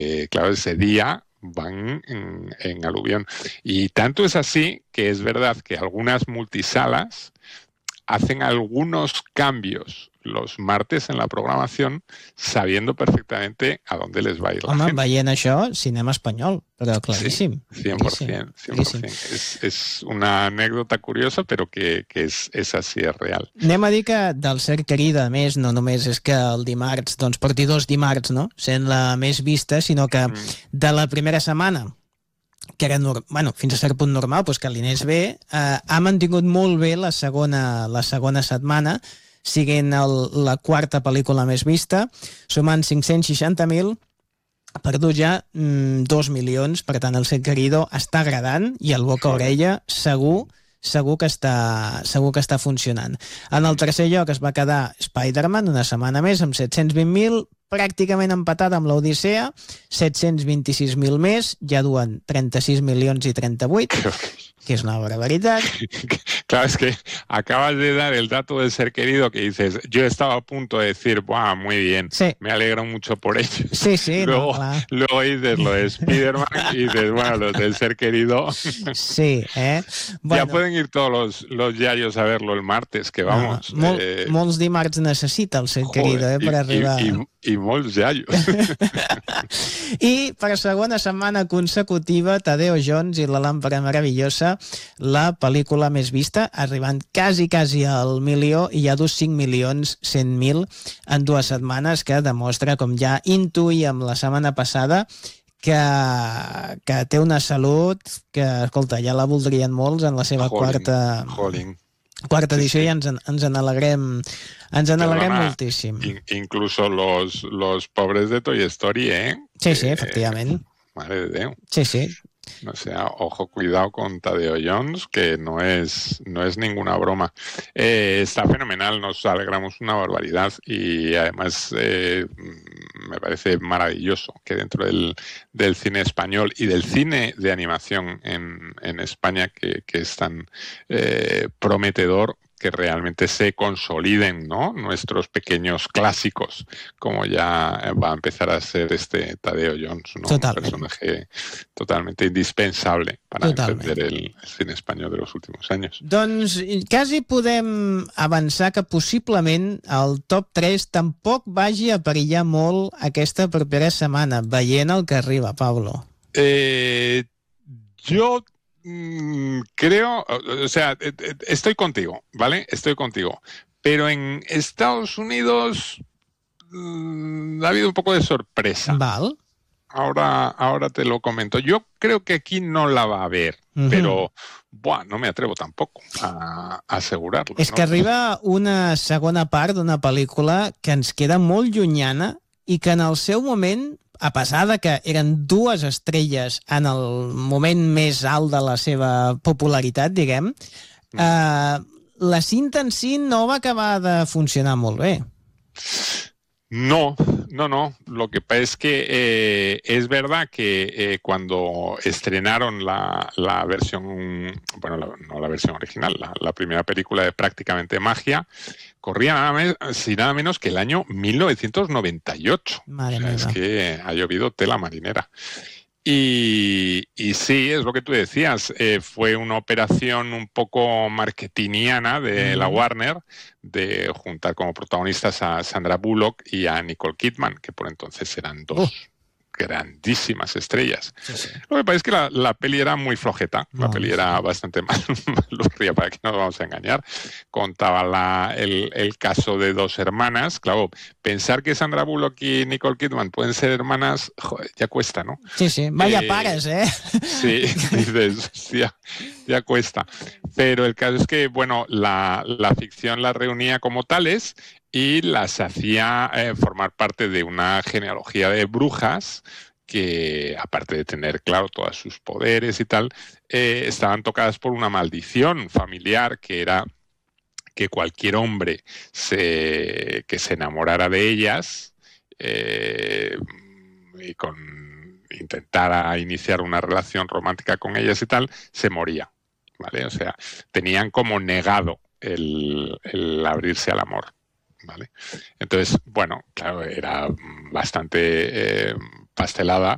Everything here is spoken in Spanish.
claro, ese día van en aluvión. Y tanto es así que es verdad que algunas multisalas hacen algunos cambios los martes en la programación sabiendo perfectamente a dónde les va a ir la Home, gente. veient això, cinema espanyol, però Sí, claríssim. 100%, Claríssim. 100%. Es una anécdota curiosa, pero que es así, es real. Anem a dir que del Ser Querida, a més, no només és que el dimarts, doncs porti 2 dimarts, no?, sent la més vista, sinó que de la primera setmana, que era fins a cert punt normal, doncs que l'Inés ve, ha mantingut molt bé la segona setmana, siguent la quarta pel·lícula més vista, sumant 560.000, ha perdut ja 2 milions, per tant el Ser Querido està agradant i el boca a orella segur que està funcionant. En el tercer lloc es va quedar Spider-Man una setmana més amb 720.000, pràcticament empatat amb l'Odissea, 726.000 més, ja duen 36 milions i 38, que es una barbaritat. Claro, es que acabas de dar el dato del Ser Querido que dices, yo estaba a punto de decir, ¡buah, muy bien! Sí. Me alegro mucho por ellos. Sí, luego, no, clar. Luego dices lo de Spider-Man y dices, bueno, los del Ser Querido... Sí, Bueno, ya pueden ir todos los diarios a verlo el martes, que vamos. No, molts dimarts necessita el Ser Querido, per arribar... I molts iaios. I per segona setmana consecutiva, Tadeo Jones i la làmpara meravellosa, la pel·lícula més vista, arribant quasi al milió, i ja dus 5.100.000 en 2 setmanes, que demostra, com ja intuïem la setmana passada, que té una salut que, escolta, ja la voldrien molts en la seva quarta edició, i ens n'alegrem moltíssim. Incluso los pobres de Toy Story, ¿eh? Sí, efectivament. Madre de Déu. Sí. O sea, ojo, cuidado con Tadeo Jones, que no es ninguna broma. Está fenomenal, nos alegramos una barbaridad y además me parece maravilloso que dentro del cine español y del cine de animación en España, que es tan prometedor, que realmente se consoliden, ¿no?, nuestros pequeños clásicos, como ya va a empezar a ser este Tadeo Jones, ¿no? Un personaje totalmente indispensable para entender el cine espanyol de los últimos años. Doncs quasi podem avançar que possiblement el top 3 tampoc vagi a perillar molt aquesta propera setmana, veient el que arriba, Pablo. Yo creo, o sea, estoy contigo, ¿vale? Estoy contigo. Pero en Estados Unidos ha habido un poco de sorpresa. Val. Ahora te lo comento. Yo creo que aquí no la va a haber, pero no me atrevo tampoco a asegurarlo. És que arriba una segona part d'una pel·lícula que ens queda molt llunyana i que en el seu moment, a pesar de que eren 2 estrelles en el moment més alt de la seva popularitat, diguem, la cinta en si no va acabar de funcionar molt bé. No. Lo que pasa es que es verdad que cuando estrenaron la versión, bueno, no la versión original, la primera película de Prácticamente Magia, corría nada menos que el año 1998. Madre mía. Es que ha llovido tela marinera. Y sí, es lo que tú decías, fue una operación un poco marketingiana de la Warner de juntar como protagonistas a Sandra Bullock y a Nicole Kidman, que por entonces eran 2 grandísimas estrellas. Sí. Lo que pasa es que la peli era muy flojeta, la peli era bastante malurria, para que no nos vamos a engañar. Contaba el caso de 2 hermanas. Claro, pensar que Sandra Bullock y Nicole Kidman pueden ser hermanas, joder, ya cuesta, ¿no? Sí, vaya pares, ¿eh? Sí, dices, ya cuesta. Pero el caso es que, bueno, la ficción las reunía como tales y las hacía formar parte de una genealogía de brujas que, aparte de tener, claro, todos sus poderes y tal, estaban tocadas por una maldición familiar, que era que cualquier hombre que se enamorara de ellas y intentara iniciar una relación romántica con ellas y tal, se moría, ¿vale? O sea, tenían como negado el abrirse al amor. ¿Vale? Entonces, bueno, claro, era bastante pastelada